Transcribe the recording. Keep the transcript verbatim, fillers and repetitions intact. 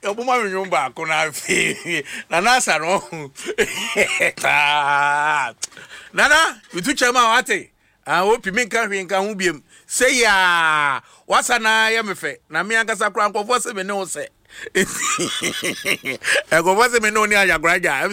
obuma menwom ba ko na fi na nasa no nana bitu chama wate ah opi menka hwe nka ho biem say ya wasa na ya mefe na me ankasa kura nkofo se me ne wo se e go wase me no ni ayagraja